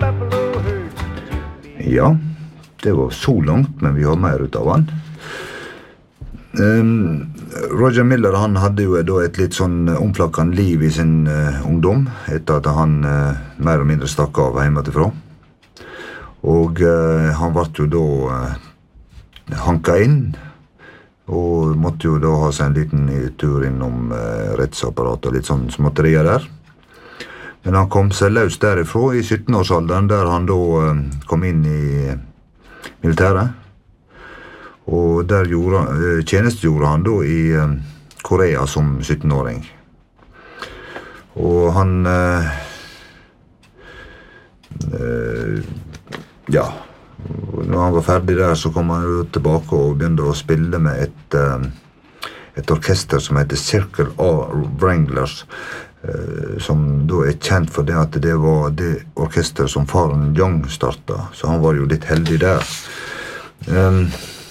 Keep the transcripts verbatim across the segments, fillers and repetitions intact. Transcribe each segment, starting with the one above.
Ja, det var så langt, men vi har mer ut av han. Um, Roger Miller, han hadde jo da et litt sånn omflakkende liv I sin uh, ungdom, etter at han uh, mer eller mindre stakk av hjemmetifra. Og uh, han ble jo da uh, hanka inn, og måtte jo da ha seg en liten tur innom uh, rettsapparatet og litt sånn småtterier der. Men han kom seg løs derifra I sytten-årsalderen, der han da uh, kom inn I militæret. Og der gjorde, uh, tjenestegjorde han da I uh, Korea som sytten-åring. Og han... Uh, uh, ja, når han var ferdig der, så kom han jo tilbake og begynte å spille med et, uh, et orkester som heter Circle of Wranglers, Uh, som da er kjent for det at det var det orkester som faren Young startet, så han var jo litt heldig der. Um,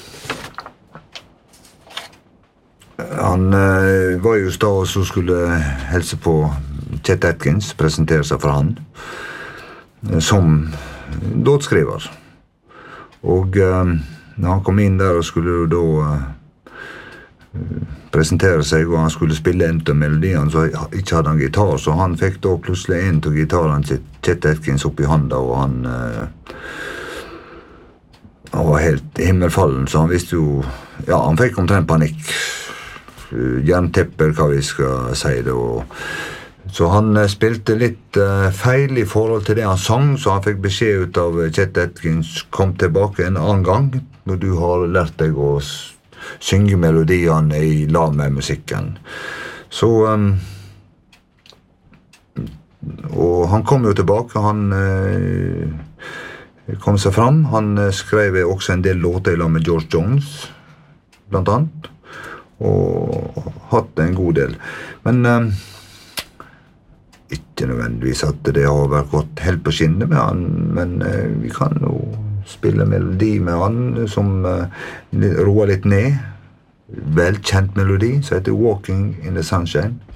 han uh, var jo da som skulle helse på Chet Atkins, presentere seg for han, uh, som låtskriver. Og uh, når han kom inn der og skulle jo da uh, presentere seg, og han skulle spille en av melodien, så ikke hadde han gitar, så han fikk da plutselig en av gitaren til Chet Atkins opp I handa, og han, eh, han var helt himmelfallen, så han visste jo, ja, han fikk omtrent panikk, jerntepper, hva vi skal si det, og så han eh, spilte litt eh, feil I forhold til det han sang, så han fikk beskjed ut av Chet Atkins, kom tilbake en annen gang, når du har lært deg å synge melodiene I lag med musikken. Så um, og han kom jo tilbake, han uh, kom seg fram, han uh, skrev også en del låter I lag med George Jones, blant annet, og hatt en god del. Men um, ikke nødvendigvis at det har vært gått helt på skinnet med han, men uh, vi kan jo spille melodi med han som uh, roer litt ned. Velkjent melodi, som heter Walking in the Sunshine.